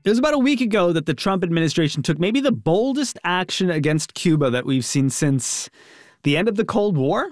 It was about a week ago that the Trump administration took maybe the boldest action against Cuba that we've seen since the end of the Cold War.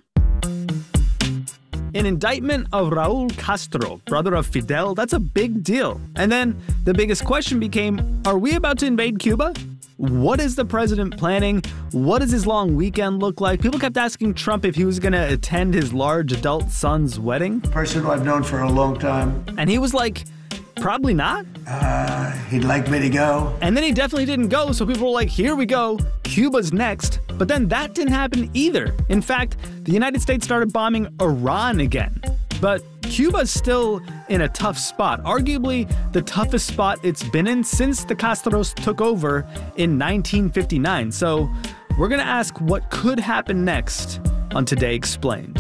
An indictment of Raul Castro, brother of Fidel, that's a big deal. And then the biggest question became, are we about to invade Cuba? What is the president planning? What does his long weekend look like? People kept asking Trump if he was going to attend his large adult son's wedding. Person who I've known for a long time. And he was like, probably not. He'd like me to go. And then he definitely didn't go, so people were like, here we go, Cuba's next. But then that didn't happen either. In fact, the United States started bombing Iran again. But Cuba's still in a tough spot, arguably the toughest spot it's been in since the Castros took over in 1959. So we're going to ask what could happen next on Today Explained.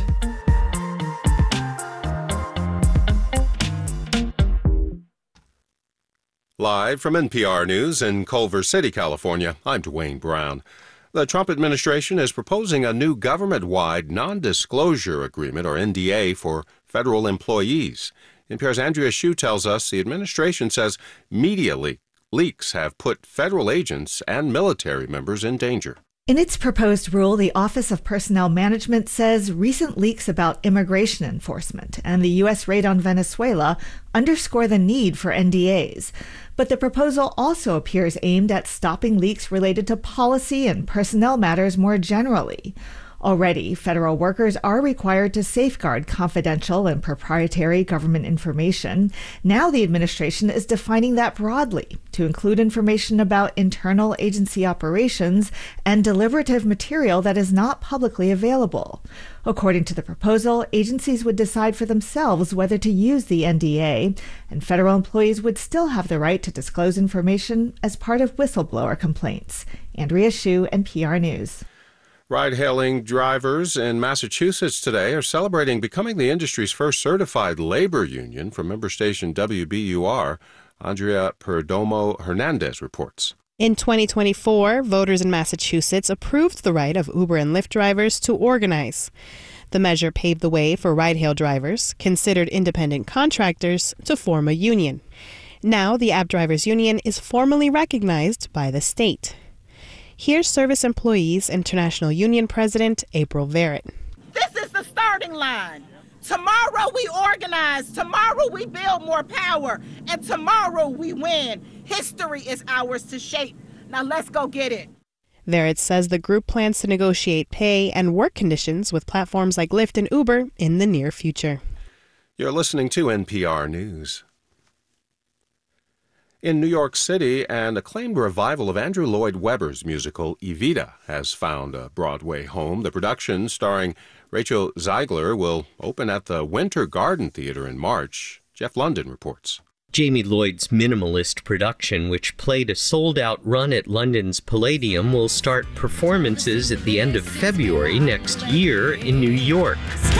Live from NPR News in Culver City, California, I'm Dwayne Brown. The Trump administration is proposing a new government-wide non-disclosure agreement, or NDA, for federal employees. NPR's Andrea Hsu tells us the administration says media leaks have put federal agents and military members in danger. In its proposed rule, the Office of Personnel Management says recent leaks about immigration enforcement and the U.S. raid on Venezuela underscore the need for NDAs. But the proposal also appears aimed at stopping leaks related to policy and personnel matters more generally. Already, federal workers are required to safeguard confidential and proprietary government information. Now the administration is defining that broadly to include information about internal agency operations and deliberative material that is not publicly available. According to the proposal, agencies would decide for themselves whether to use the NDA, and federal employees would still have the right to disclose information as part of whistleblower complaints. Andrea Hsu, NPR News. Ride-hailing drivers in Massachusetts today are celebrating becoming the industry's first certified labor union. From member station WBUR, Andrea Perdomo Hernandez reports. In 2024, voters in Massachusetts approved the right of Uber and Lyft drivers to organize. The measure paved the way for ride-hail drivers, considered independent contractors, to form a union. Now, the App Drivers Union is formally recognized by the state. Here's Service Employees International Union President April Verrett. This is the starting line. Tomorrow we organize. Tomorrow we build more power. And tomorrow we win. History is ours to shape. Now let's go get it. Verrett says the group plans to negotiate pay and work conditions with platforms like Lyft and Uber in the near future. You're listening to NPR News. In New York City, an acclaimed revival of Andrew Lloyd Webber's musical Evita has found a Broadway home. The production, starring Rachel Zegler, will open at the Winter Garden Theater in March. Jeff London reports. Jamie Lloyd's minimalist production, which played a sold-out run at London's Palladium, will start performances at the end of February next year in New York.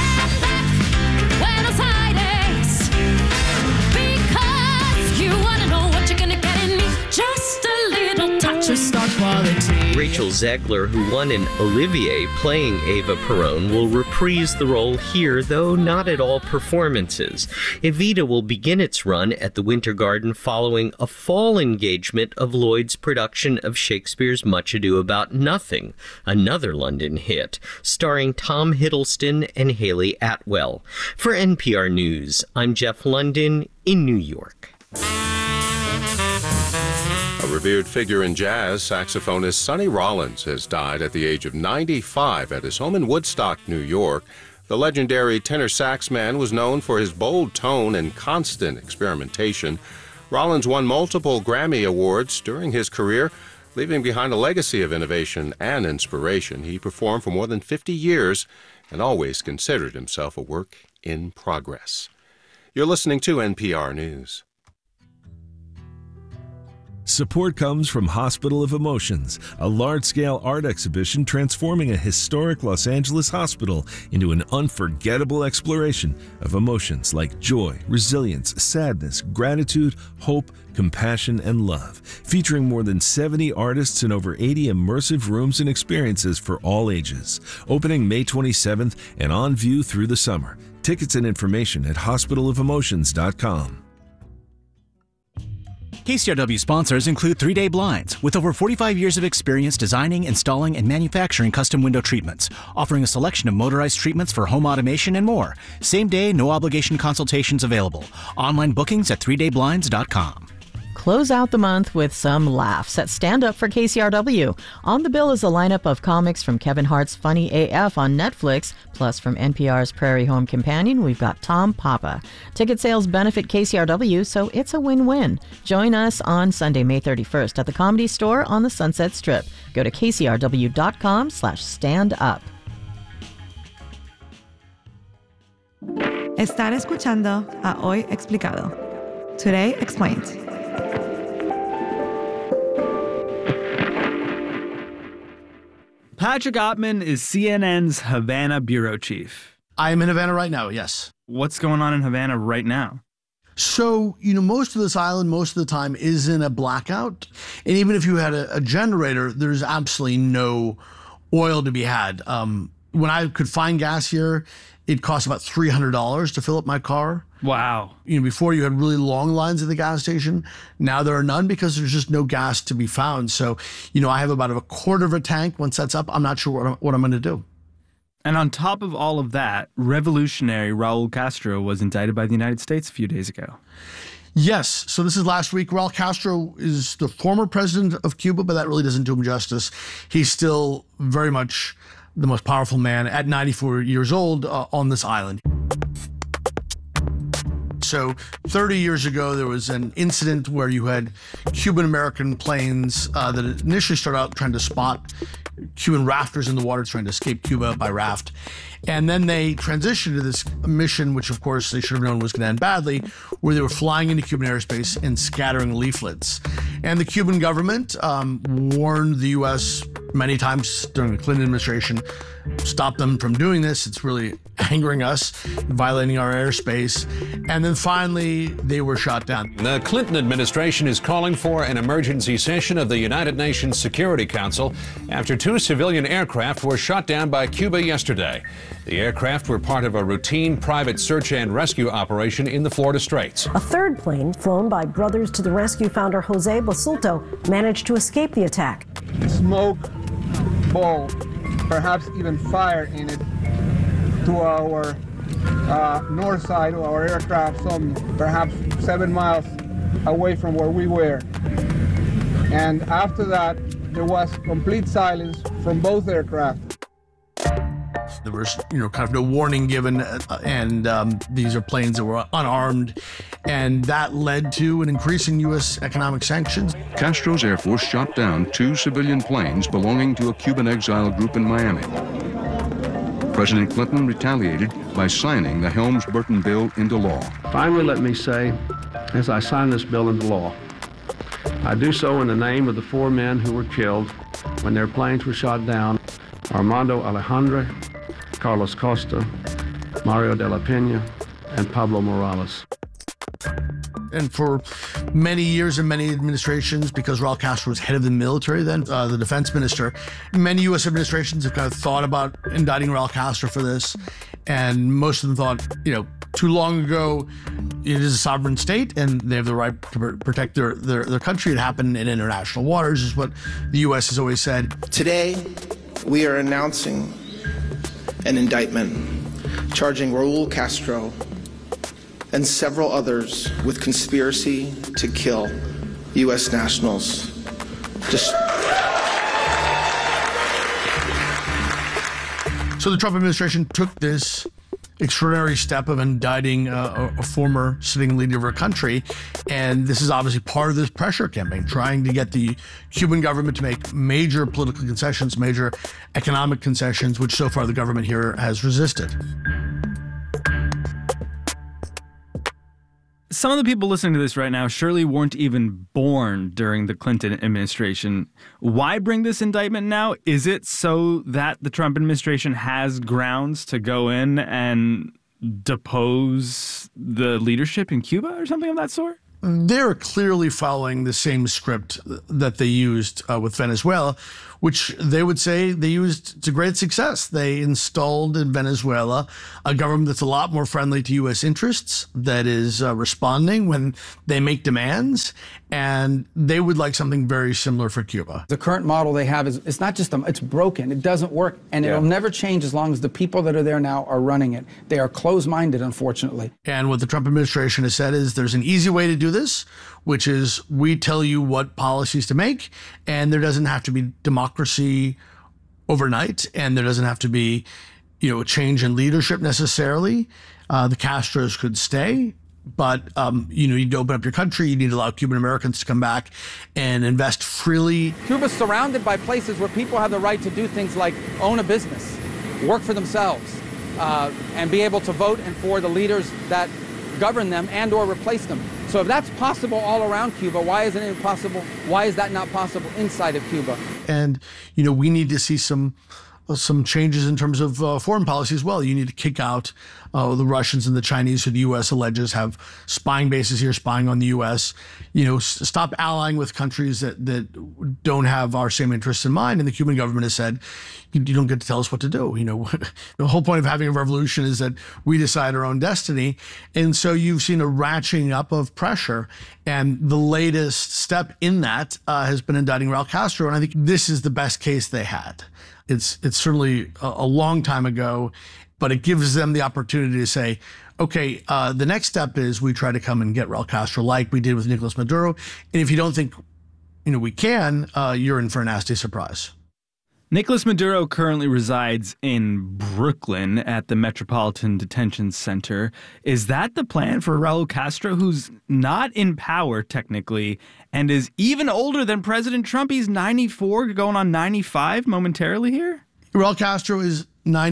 Rachel Zegler, who won an Olivier playing Eva Peron, will reprise the role here, though not at all performances. Evita will begin its run at the Winter Garden following a fall engagement of Lloyd's production of Shakespeare's Much Ado About Nothing, another London hit, starring Tom Hiddleston and Haley Atwell. For NPR News, I'm Jeff London in New York. A revered figure in jazz, saxophonist Sonny Rollins has died at the age of 95 at his home in Woodstock, New York. The legendary tenor sax man was known for his bold tone and constant experimentation. Rollins won multiple Grammy Awards during his career, leaving behind a legacy of innovation and inspiration. He performed for more than 50 years and always considered himself a work in progress. You're listening to NPR News. Support comes from Hospital of Emotions, a large-scale art exhibition transforming a historic Los Angeles hospital into an unforgettable exploration of emotions like joy, resilience, sadness, gratitude, hope, compassion, and love. Featuring more than 70 artists and over 80 immersive rooms and experiences for all ages. Opening May 27th and on view through the summer. Tickets and information at hospitalofemotions.com. KCRW sponsors include 3 Day Blinds, with over 45 years of experience designing, installing, and manufacturing custom window treatments, offering a selection of motorized treatments for home automation and more. Same day, no obligation consultations available. Online bookings at 3dayblinds.com. Close out the month with some laughs at Stand Up for KCRW. On the bill is a lineup of comics from Kevin Hart's Funny AF on Netflix, plus from NPR's Prairie Home Companion, we've got Tom Papa. Ticket sales benefit KCRW, so it's a win-win. Join us on Sunday, May 31st at the Comedy Store on the Sunset Strip. Go to kcrw.com/standup. Estar escuchando a Hoy Explicado. Today Explained. Patrick Ottman is CNN's Havana bureau chief. I am in Havana right now, yes. What's going on in Havana right now? So, most of this island, most of the time, is in a blackout. And even if you had a generator, there's absolutely no oil to be had. When I could find gas here, it cost about $300 to fill up my car. Wow. Before you had really long lines at the gas station. Now there are none because there's just no gas to be found. So, I have about a quarter of a tank. Once that's up, I'm not sure what I'm going to do. And on top of all of that, revolutionary Raul Castro was indicted by the United States a few days ago. Yes. So this is last week. Raul Castro is the former president of Cuba, but that really doesn't do him justice. He's still very much the most powerful man at 94 years old on this island. So 30 years ago, there was an incident where you had Cuban-American planes that initially started out trying to spot Cuban rafters in the water, trying to escape Cuba by raft. And then they transitioned to this mission, which of course they should have known was going to end badly, where they were flying into Cuban airspace and scattering leaflets. And the Cuban government warned the U.S. many times during the Clinton administration, stop them from doing this. It's really angering us, violating our airspace. And then finally, they were shot down. The Clinton administration is calling for an emergency session of the United Nations Security Council after 2 civilian aircraft were shot down by Cuba yesterday. The aircraft were part of a routine private search and rescue operation in the Florida Straits. A third plane, flown by Brothers to the Rescue founder Jose Basulto, managed to escape the attack. Smoke, ball, perhaps even fire in it to our north side of our aircraft, some perhaps 7 miles away from where we were. And after that, there was complete silence from both aircraft. There was, kind of no warning given, and these are planes that were unarmed, and that led to an increasing U.S. economic sanctions. Castro's Air Force shot down 2 civilian planes belonging to a Cuban exile group in Miami. President Clinton retaliated by signing the Helms-Burton bill into law. Finally, let me say, as I sign this bill into law, I do so in the name of the 4 men who were killed when their planes were shot down: Armando Alejandre, Carlos Costa, Mario de la Pena, and Pablo Morales. And for many years and many administrations, because Raul Castro was head of the military then, the defense minister, many U.S. administrations have kind of thought about indicting Raul Castro for this. And most of them thought, too long ago, it is a sovereign state and they have the right to protect their country. It happened in international waters, is what the U.S. has always said. Today, we are announcing an indictment charging Raul Castro and several others with conspiracy to kill U.S. nationals. So the Trump administration took this extraordinary step of indicting a former sitting leader of our country, and this is obviously part of this pressure campaign, trying to get the Cuban government to make major political concessions, major economic concessions, which so far the government here has resisted. Some of the people listening to this right now surely weren't even born during the Clinton administration. Why bring this indictment now? Is it so that the Trump administration has grounds to go in and depose the leadership in Cuba or something of that sort? they're clearly following the same script that they used with Venezuela, which they would say they used to great success. They installed in Venezuela a government that's a lot more friendly to U.S. interests, that is responding when they make demands, and they would like something very similar for Cuba. The current model they have is, it's not just it's broken. It doesn't work, and it'll never change as long as the people that are there now are running it. They are closed-minded, unfortunately. And what the Trump administration has said is there's an easy way to do this, which is we tell you what policies to make, and there doesn't have to be democracy overnight, and there doesn't have to be, a change in leadership necessarily. The Castros could stay, but you need to open up your country. You need to allow Cuban Americans to come back and invest freely. Cuba's surrounded by places where people have the right to do things like own a business, work for themselves, and be able to vote and for the leaders that govern them and or replace them. So if that's possible all around Cuba, why isn't it possible? Why is that not possible inside of Cuba? And, we need to see some changes in terms of foreign policy as well. You need to kick out the Russians and the Chinese, who the U.S. alleges have spying bases here, spying on the U.S. Stop allying with countries that don't have our same interests in mind. And the Cuban government has said, you don't get to tell us what to do. The whole point of having a revolution is that we decide our own destiny. And so you've seen a ratcheting up of pressure. And the latest step in that has been indicting Raul Castro. And I think this is the best case they had. It's certainly a long time ago, but it gives them the opportunity to say, okay, the next step is we try to come and get Raul Castro like we did with Nicolas Maduro. And if you don't think, we can, you're in for a nasty surprise. Nicolas Maduro currently resides in Brooklyn at the Metropolitan Detention Center. Is that the plan for Raul Castro, who's not in power technically and is even older than President Trump? He's 94, going on 95 momentarily here? Raul Castro is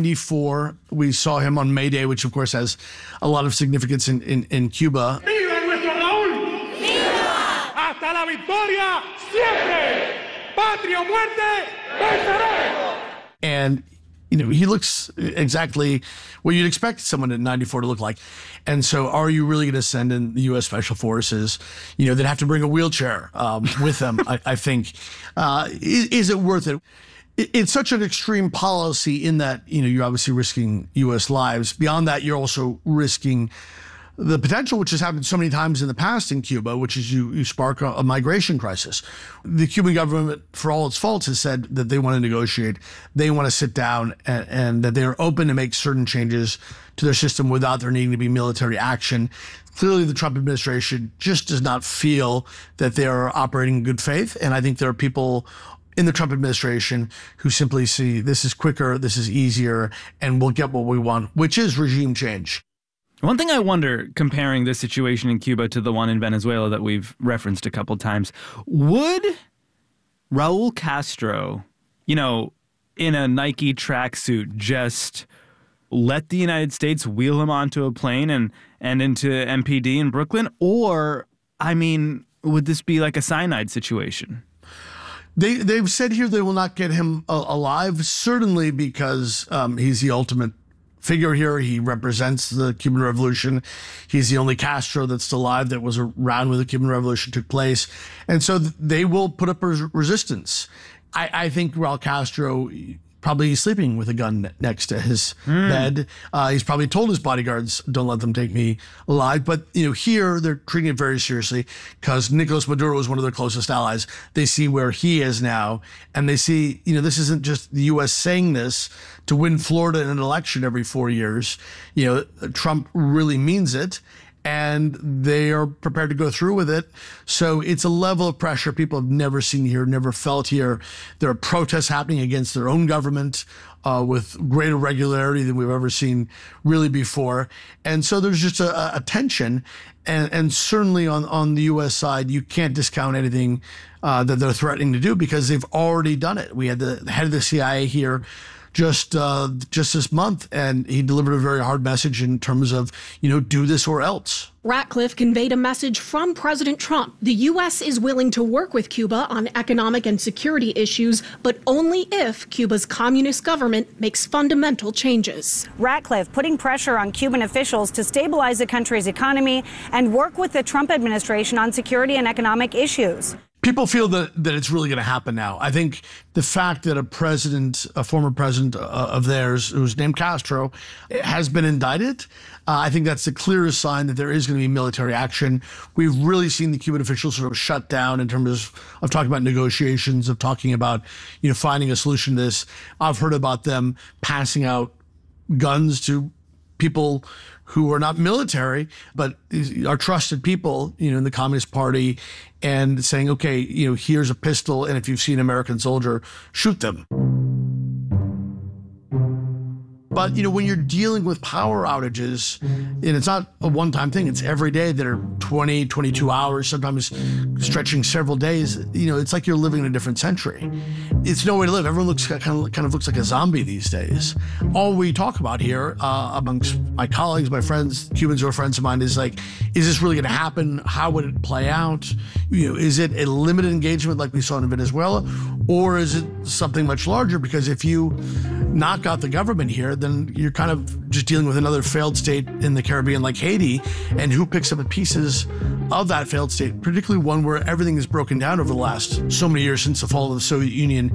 94. We saw him on May Day, which of course has a lot of significance in Cuba. ¡Viva nuestro Raúl! ¡Viva! ¡Hasta la victoria siempre! ¡Patria o muerte! ¡Venceré! And, he looks exactly what you'd expect someone at 94 to look like. And so are you really going to send in the U.S. Special Forces, that have to bring a wheelchair with them, I think. Is it worth it? It's such an extreme policy in that, you're obviously risking U.S. lives. Beyond that, you're also risking the potential, which has happened so many times in the past in Cuba, which is you spark a migration crisis. The Cuban government, for all its faults, has said that they want to negotiate, they want to sit down, and that they are open to make certain changes to their system without there needing to be military action. Clearly, the Trump administration just does not feel that they are operating in good faith, and I think there are people in the Trump administration who simply see this is quicker, this is easier, and we'll get what we want, which is regime change. One thing I wonder, comparing this situation in Cuba to the one in Venezuela that we've referenced a couple times, would Raul Castro, in a Nike tracksuit, just let the United States wheel him onto a plane and into MPD in Brooklyn? Or, would this be like a cyanide situation? They've said here they will not get him alive, certainly because he's the ultimate figure here. He represents the Cuban Revolution. He's the only Castro that's still alive that was around when the Cuban Revolution took place. And so they will put up resistance. I think Raul Castro probably sleeping with a gun next to his bed. He's probably told his bodyguards, don't let them take me alive. But, here they're treating it very seriously because Nicolas Maduro is one of their closest allies. They see where he is now, and they see, this isn't just the U.S. saying this to win Florida in an election every 4 years. Trump really means it, and they are prepared to go through with it. So it's a level of pressure people have never seen here, never felt here. There are protests happening against their own government with greater regularity than we've ever seen really before. And so there's just a tension. And certainly on the U.S. side, you can't discount anything that they're threatening to do because they've already done it. We had the head of the CIA here just this month, and he delivered a very hard message in terms of, do this or else. Ratcliffe conveyed a message from President Trump. The U.S. is willing to work with Cuba on economic and security issues, but only if Cuba's communist government makes fundamental changes. Ratcliffe putting pressure on Cuban officials to stabilize the country's economy and work with the Trump administration on security and economic issues. People feel that it's really going to happen now. I think the fact that a former president of theirs, who's named Castro, has been indicted, I think that's the clearest sign that there is going to be military action. We've really seen the Cuban officials sort of shut down in terms of talking about negotiations, of talking about, finding a solution to this. I've heard about them passing out guns to people who are not military, but are trusted people, in the Communist Party, and saying, okay, here's a pistol, and if you've seen an American soldier, shoot them. But, when you're dealing with power outages, and it's not a one-time thing, it's every day that are 20, 22 hours, sometimes stretching several days, it's like you're living in a different century. It's no way to live. Everyone looks kind of looks like a zombie these days. All we talk about here, amongst my colleagues, my friends, Cubans who are friends of mine, is like, is this really going to happen? How would it play out? Is it a limited engagement like we saw in Venezuela? Or is it something much larger? Because if you knock out the government here, then you're kind of just dealing with another failed state in the Caribbean like Haiti, and who picks up the pieces of that failed state, particularly one where everything is broken down over the last so many years since the fall of the Soviet Union.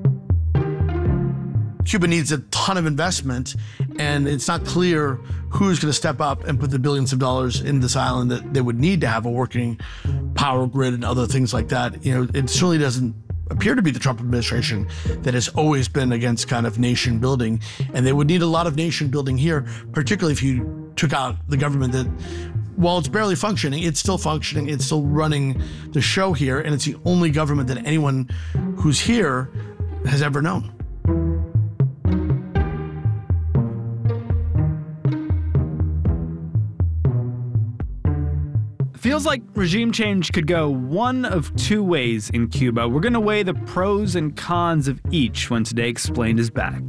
Cuba needs a ton of investment, and it's not clear who's going to step up and put the billions of dollars in this island that they would need to have a working power grid and other things like that. It certainly doesn't appear to be the Trump administration that has always been against kind of nation building. And they would need a lot of nation building here, particularly if you took out the government that, while it's barely functioning, it's still functioning, it's still running the show here, and it's the only government that anyone who's here has ever known. Feels like regime change could go one of two ways in Cuba. We're going to weigh the pros and cons of each when Today Explained is back.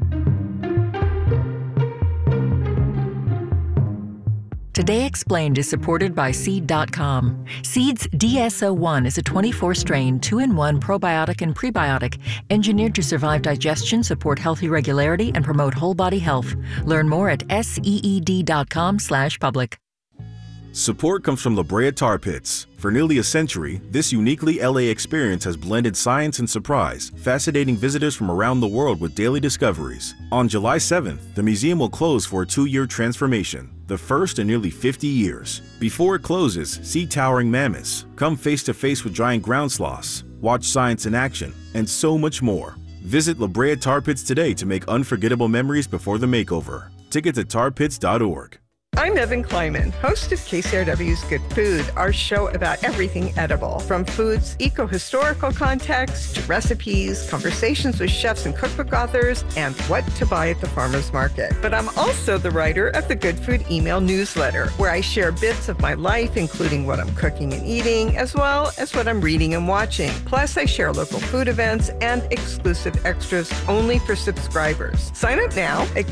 Today Explained is supported by Seed.com. Seed's DSO1 is a 24-strain, 2-in-1 probiotic and prebiotic engineered to survive digestion, support healthy regularity, and promote whole-body health. Learn more at seed.com/public. Support comes from La Brea Tar Pits. For nearly a century, this uniquely LA experience has blended science and surprise, fascinating visitors from around the world with daily discoveries. On July 7th, the museum will close for a 2-year transformation, the first in nearly 50 years. Before it closes, see towering mammoths, come face-to-face with giant ground sloths, watch science in action, and so much more. Visit La Brea Tar Pits today to make unforgettable memories before the makeover. Tickets at tarpits.org. I'm Evan Kleiman, host of KCRW's Good Food, our show about everything edible, from food's eco-historical context to recipes, conversations with chefs and cookbook authors, and what to buy at the farmer's market. But I'm also the writer of the Good Food email newsletter, where I share bits of my life, including what I'm cooking and eating, as well as what I'm reading and watching. Plus, I share local food events and exclusive extras only for subscribers. Sign up now at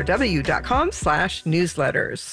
kcrw.com/newsletters.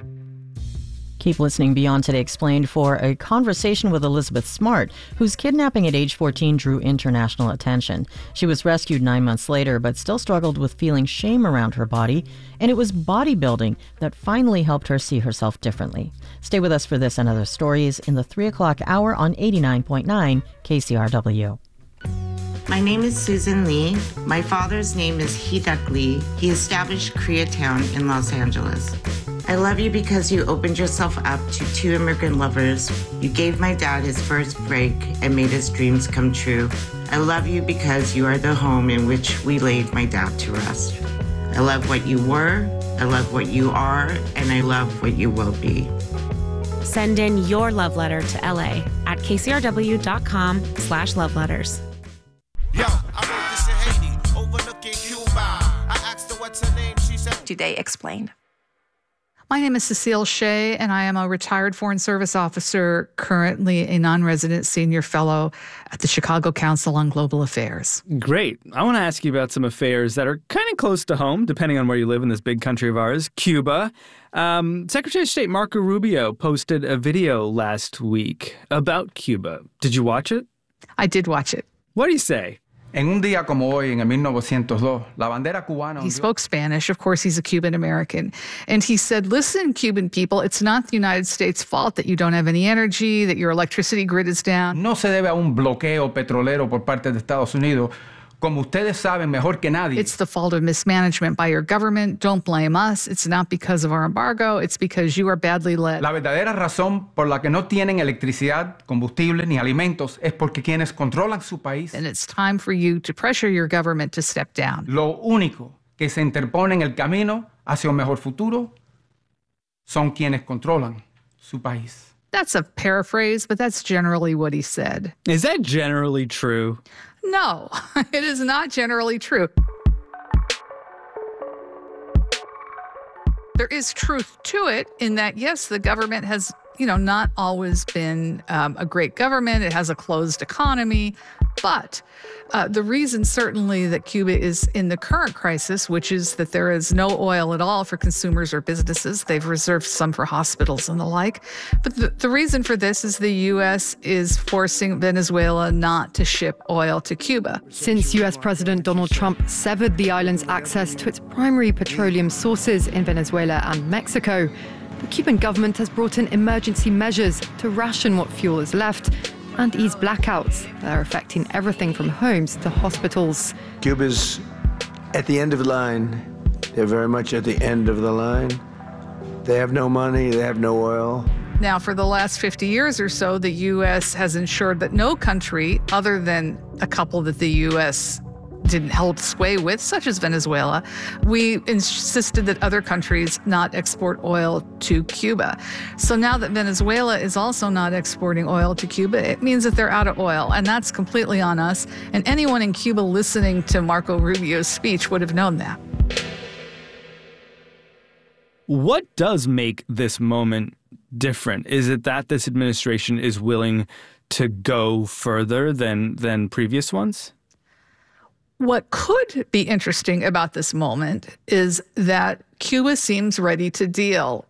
Keep listening Beyond Today Explained for a conversation with Elizabeth Smart, whose kidnapping at age 14 drew international attention. She was rescued 9 months later, but still struggled with feeling shame around her body, and it was bodybuilding that finally helped her see herself differently. Stay with us for this and other stories in the 3 o'clock hour on 89.9 KCRW. My name is Susan Lee. My father's name is Hee-Duck Lee. He established Koreatown in Los Angeles. I love you because you opened yourself up to 2 immigrant lovers. You gave my dad his first break and made his dreams come true. I love you because you are the home in which we laid my dad to rest. I love what you were, I love what you are, and I love what you will be. Send in your love letter to LA at kcrw.com/loveletters. Yo, I wrote this in Haiti, overlooking Cuba. I asked her what's her name, she said, Today Explained. My name is Cecile Shea, and I am a retired Foreign Service officer, currently a non-resident senior fellow at the Chicago Council on Global Affairs. Great. I want to ask you about some affairs that are kind of close to home, depending on where you live in this big country of ours, Cuba. Secretary of State Marco Rubio posted a video last week about Cuba. Did you watch it? I did watch it. What do you say? En un día como hoy, en el 1902, la bandera cubana... He spoke Spanish. Of course, he's a Cuban American. And he said, listen, Cuban people, it's not the United States' fault that you don't have any energy, that your electricity grid is down. No se debe a un bloqueo petrolero por parte de Estados Unidos. Como ustedes saben mejor que nadie. It's the fault of mismanagement by your government. Don't blame us. It's not because of our embargo. It's because you are badly led. La verdadera razón por la que no tienen electricidad, combustible ni alimentos es porque quienes controlan su país. And it's time for you to pressure your government to step down. Lo único que se interpone en el camino hacia un mejor futuro son quienes controlan su país. That's a paraphrase, but that's generally what he said. Is that generally true? No, it is not generally true. There is truth to it in that, yes, the government has, not always been a great government. It has a closed economy. But the reason certainly that Cuba is in the current crisis, which is that there is no oil at all for consumers or businesses. They've reserved some for hospitals and the like. But the reason for this is the U.S. is forcing Venezuela not to ship oil to Cuba. Since U.S. President Donald Trump severed the island's access to its primary petroleum sources in Venezuela and Mexico, the Cuban government has brought in emergency measures to ration what fuel is left and ease blackouts that are affecting everything from homes to hospitals. Cuba's at the end of the line. They're very much at the end of the line. They have no money, they have no oil. Now, for the last 50 years or so, the U.S. has ensured that no country, other than a couple that the U.S. didn't hold sway with, such as Venezuela, we insisted that other countries not export oil to Cuba. So now that Venezuela is also not exporting oil to Cuba, it means that they're out of oil, and that's completely on us. And anyone in Cuba listening to Marco Rubio's speech would have known that. What does make this moment different? Is it that this administration is willing to go further than previous ones? What could be interesting about this moment is that Cuba seems ready to deal.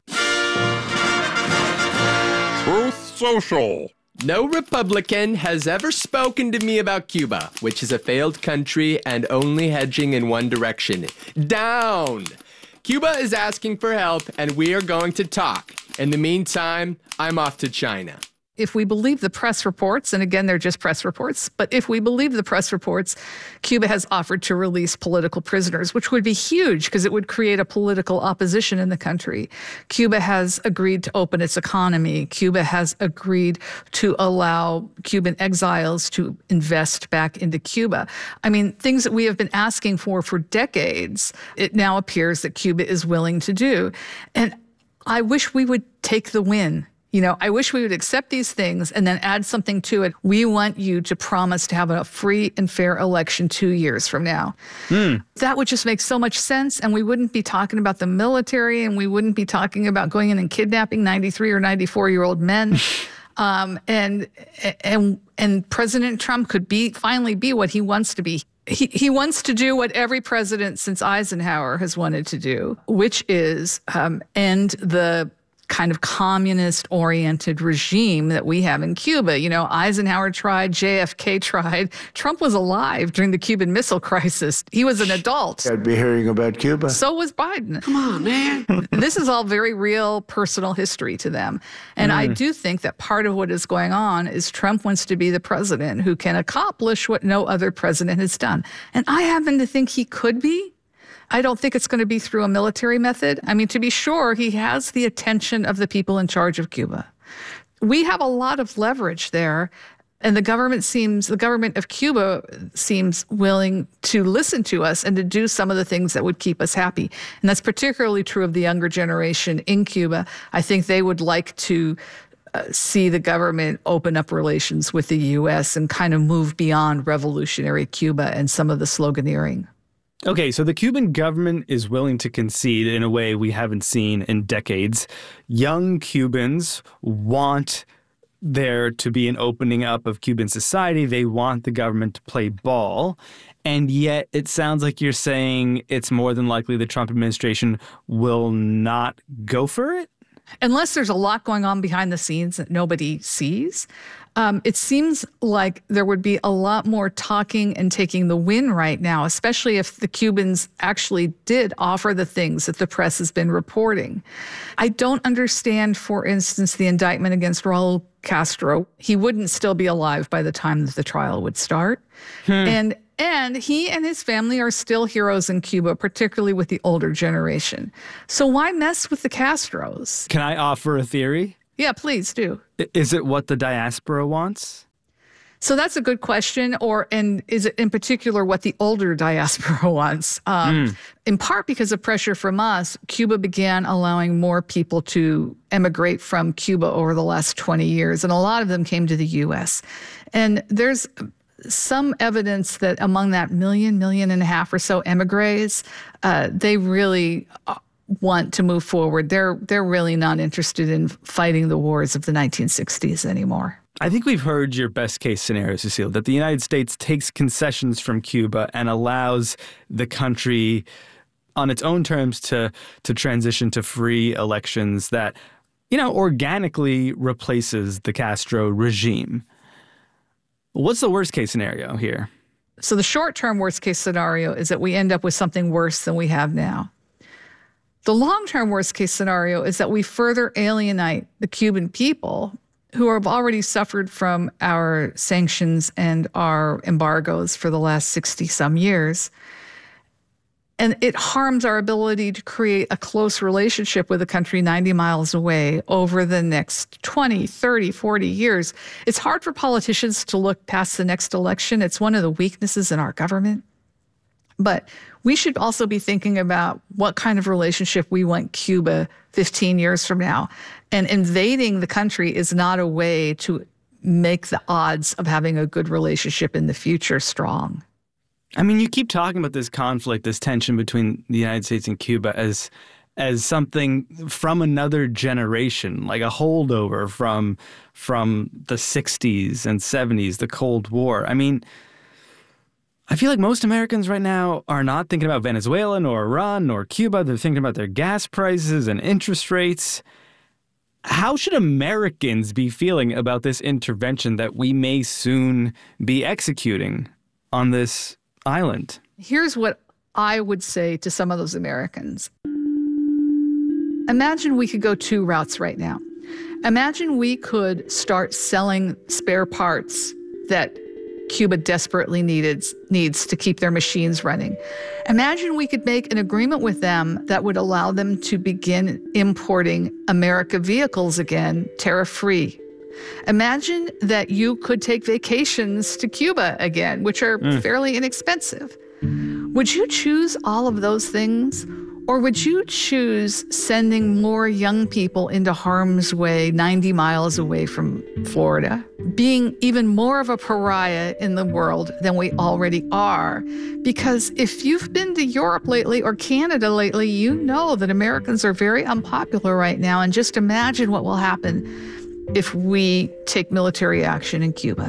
Truth Social. No Republican has ever spoken to me about Cuba, which is a failed country and only hedging in one direction. Down! Cuba is asking for help, and we are going to talk. In the meantime, I'm off to China. If we believe the press reports, and again, they're just press reports, but if we believe the press reports, Cuba has offered to release political prisoners, which would be huge because it would create a political opposition in the country. Cuba has agreed to open its economy. Cuba has agreed to allow Cuban exiles to invest back into Cuba. I mean, things that we have been asking for decades, it now appears that Cuba is willing to do. And I wish we would take the win. I wish we would accept these things and then add something to it. We want you to promise to have a free and fair election 2 years from now. That would just make so much sense, and we wouldn't be talking about the military, and we wouldn't be talking about going in and kidnapping 93 or 94-year-old men. And President Trump could finally be what he wants to be. He wants to do what every president since Eisenhower has wanted to do, which is end the kind of communist-oriented regime that we have in Cuba. Eisenhower tried, JFK tried. Trump was alive during the Cuban Missile Crisis. He was an adult. I'd be hearing about Cuba. So was Biden. Come on, man. This is all very real personal history to them. And I do think that part of what is going on is Trump wants to be the president who can accomplish what no other president has done. And I happen to think he could be. I don't think it's going to be through a military method. I mean, to be sure, he has the attention of the people in charge of Cuba. We have a lot of leverage there, and the government of Cuba seems willing to listen to us and to do some of the things that would keep us happy. And that's particularly true of the younger generation in Cuba. I think they would like to see the government open up relations with the U.S. and kind of move beyond revolutionary Cuba and some of the sloganeering. Okay, so the Cuban government is willing to concede in a way we haven't seen in decades. Young Cubans want there to be an opening up of Cuban society. They want the government to play ball. And yet it sounds like you're saying it's more than likely the Trump administration will not go for it? Unless there's a lot going on behind the scenes that nobody sees. It seems like there would be a lot more talking and taking the win right now, especially if the Cubans actually did offer the things that the press has been reporting. I don't understand, for instance, the indictment against Raul Castro. He wouldn't still be alive by the time that the trial would start. And he and his family are still heroes in Cuba, particularly with the older generation. So why mess with the Castros? Can I offer a theory? Yeah, please do. Is it what the diaspora wants? So that's a good question. And is it in particular what the older diaspora wants? In part because of pressure from us, Cuba began allowing more people to emigrate from Cuba over the last 20 years. And a lot of them came to the U.S. And there's some evidence that among that 1.5 million or so emigres, they really want to move forward. They're really not interested in fighting the wars of the 1960s anymore. I think we've heard your best case scenario, Cecile, that the United States takes concessions from Cuba and allows the country on its own terms to transition to free elections that, organically replaces the Castro regime. What's the worst case scenario here? So the short-term worst case scenario is that we end up with something worse than we have now. The long-term worst case scenario is that we further alienate the Cuban people who have already suffered from our sanctions and our embargoes for the last 60-some years. And it harms our ability to create a close relationship with a country 90 miles away over the next 20, 30, 40 years. It's hard for politicians to look past the next election. It's one of the weaknesses in our government. But we should also be thinking about what kind of relationship we want Cuba 15 years from now. And invading the country is not a way to make the odds of having a good relationship in the future strong. I mean, you keep talking about this conflict, this tension between the United States and Cuba as something from another generation, like a holdover from the 60s and 70s, the Cold War. I mean, I feel like most Americans right now are not thinking about Venezuela, nor Iran, nor Cuba. They're thinking about their gas prices and interest rates. How should Americans be feeling about this intervention that we may soon be executing on this island? Here's what I would say to some of those Americans. Imagine we could go two routes right now. Imagine we could start selling spare parts that Cuba desperately needs to keep their machines running. Imagine we could make an agreement with them that would allow them to begin importing America vehicles again, tariff-free. Imagine that you could take vacations to Cuba again, which are fairly inexpensive. Would you choose all of those things? Or would you choose sending more young people into harm's way 90 miles away from Florida, being even more of a pariah in the world than we already are? Because if you've been to Europe lately or Canada lately, you know that Americans are very unpopular right now. And just imagine what will happen if we take military action in Cuba.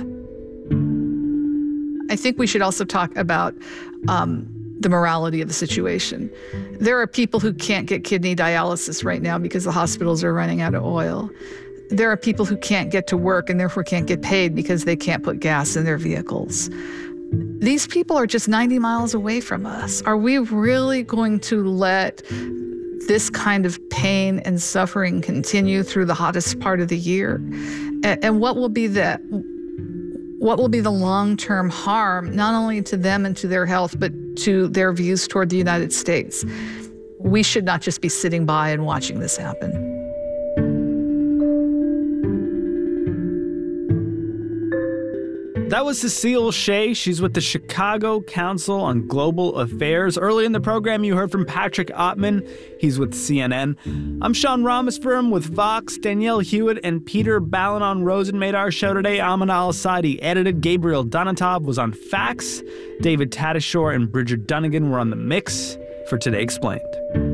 I think we should also talk about the morality of the situation. There are people who can't get kidney dialysis right now because the hospitals are running out of oil. There are people who can't get to work and therefore can't get paid because they can't put gas in their vehicles. These people are just 90 miles away from us. Are we really going to let this kind of pain and suffering continue through the hottest part of the year? And what will be the long-term harm, not only to them and to their health, but to their views toward the United States? We should not just be sitting by and watching this happen. That was Cecile Shea. She's with the Chicago Council on Global Affairs. Early in the program, you heard from Patrick Ottman. He's with CNN. I'm Sean Rameswaram with Fox. Danielle Hewitt and Peter Balonon-Rosen made our show today. Amin Al-Asadi edited. Gabriel Donatov was on fax. David Tatasciore and Bridger Dunnigan were on the mix for Today Explained.